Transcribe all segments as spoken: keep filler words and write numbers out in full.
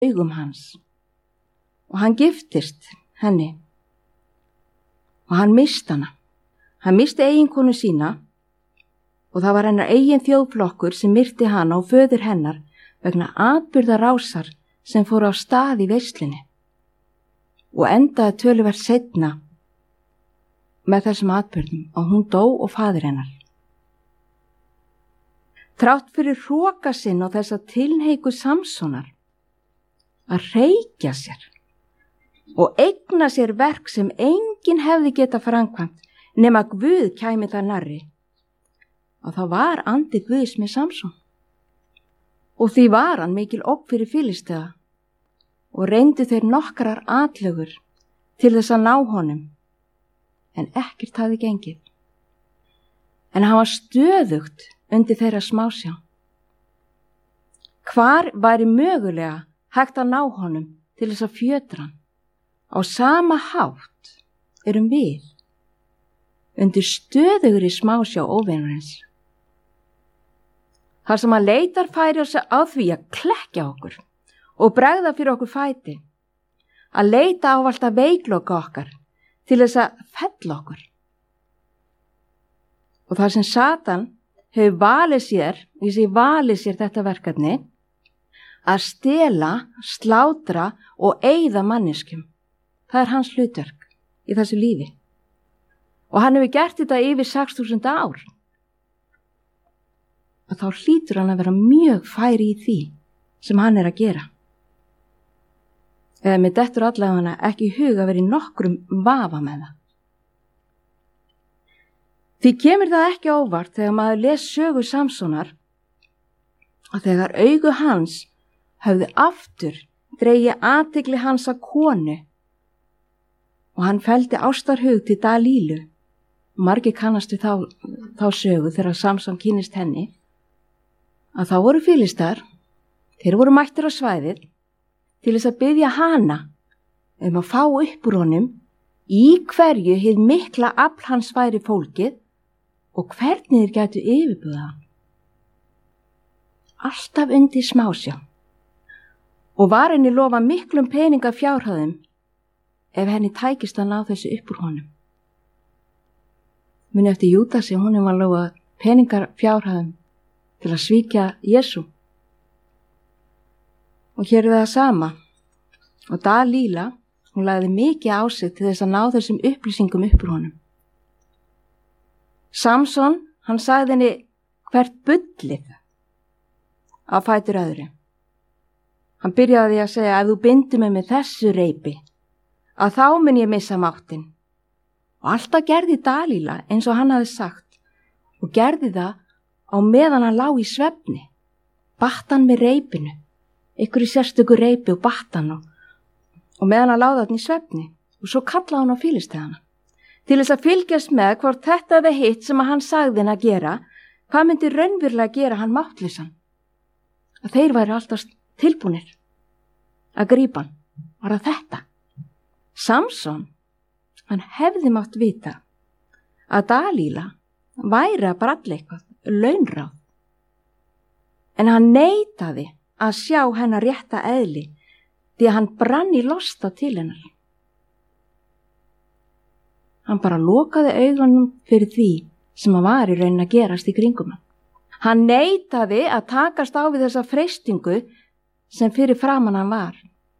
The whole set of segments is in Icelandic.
augum hans og hann giftist henni og hann misti hana. Hann misti eiginkonu sína og það var hennar eigin þjóðflokkur sem myrti hana og föður hennar vegna atburðarásar sem fór á stað í veislunni og endaði töluvert seinna með þessum atburðum og hún dó og faðir hennar. Þrátt fyrir hroka sinn og þessa tilhneigu Samsonar að reykja sér og eigna sér verk sem enginn hefði getað framkvæmt nema Guð kæmi það nærri, og þá var andi Guðs með Samson. Og því var hann mikil ógn fyrir Filisteða og reyndu þeir nokkrar atlögur til þess að ná honum, en ekkert hafði gengið. En hann var stöðugt undir þeirra smásjá. Hvar væri mögulega hægt að ná honum til þess að fjötra hann? Á sama hátt erum við undir stöðugri smásjá óvinarins. Þar sem hann leitar færi á því að klekkja okkur og bregða fyrir okkur fæti, að leita ávallt að veikloka okkar til þess að fella okkur. Og þar sem Satan hefur valið sér, ég sé valið sér þetta verkefni, að stela, slátra og eyða manneskjum. Það er hans hlutverk í þessu lífi. Og hann hefur gert þetta yfir sex þúsund ár. Og þá hlýtur hann að vera mjög færi í því sem hann er að gera. Eða með dettur allavega ekki í huga verið nokkrum vafa með það. Því kemur það ekki óvart þegar maður les sögu Samsonar að þegar augu hans höfðu aftur dregið athygli hans að konu og hann felldi ástarhug til Dalílu. Margir kannast við þá, þá sögu þegar Samson kynnist henni, að þá voru Filistar, þeir voru mættir á svæðið til þess að biðja hana um að fá upp úr honum í hverju hið mikla afl hans væri fólkið og hvernig þeir gætu yfirbuga hann. Alltaf undir smásjá og var henni lofa miklum peninga fjárhæðum ef henni tækist að ná þessu upp úr honum. Muni eftir Júdasi, hún var lofa peningar fjárhæðum til að svíkja Jesú. Og hér er það sama. Og Dalíla, hún lagði mikið á sig til þess að ná þessum upplýsingum upp úr honum. Samson, hann sagði henni hvert bullið á fætur öðru. Hann byrjaði að segja, ef þú bindur mig með þessu reipi, að þá mun ég missa máttinn. Og alltaf gerði Dalíla eins og hann hafði sagt og gerði það á meðan hann lá í svefni. Batt hann með reipinu, ykkur í sérstöku reipi og batt hann og, og meðan hann láði hann í svefni og svo kallaði hann á Filisteðana. Til þess að fylgjast með hvort þetta eða hitt sem hann sagði hann að gera, hvað myndi raunverulega gera hann máttlausan? Að þeir væri alltaf tilbúnir að grípa hann. Var það þetta? Samson, hann hefði mátt vita að Dalíla væri að bralla eitthvað, launráð. En hann neitaði að sjá hennar rétta eðli því að hann brann í losta til hennar. Hann bara lokaði augunum fyrir því sem hann var í raunin að gerast í kringum hann. Hann neitaði að takast á við þessa freistingu sem fyrir framan hann var.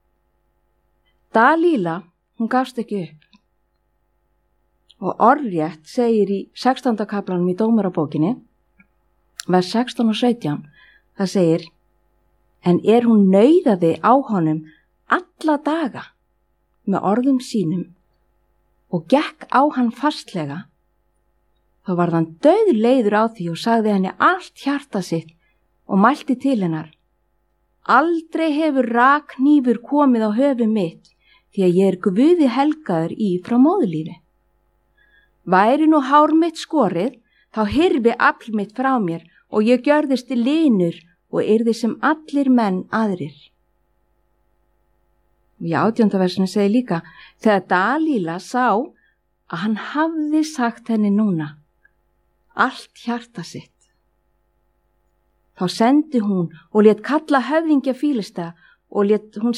Dalíla, hún gafst ekki upp. Og orðrétt segir í sextánda kaflanum í Dómarabókinni, vers sextán og sautján, það segir, en er hún nauðaði á honum alla daga með orðum sínum og gekk á hann fastlega, þá varð hann dauðleiður á því og sagði henni allt hjarta sitt og mælti til hennar, aldrei hefur rakhnífur komið á höfuð mitt því að ég er Guði helgaður í frá móðurlífi. Væri nú hár mitt skorið, þá hyrfi afl mitt frá mér og ég gjörðist linur og yrði sem allir menn aðrir. Í átjánda versinu segir líka, þegar Dalíla sá að hann hafði sagt henni núna allt hjarta sitt, þá sendi hún og lét kalla höfðingja Filisteða og lét hún